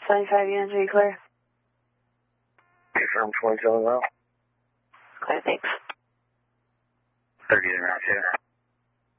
75 units, are you clear? Confirm 27 now. Okay, thanks. 30 around here.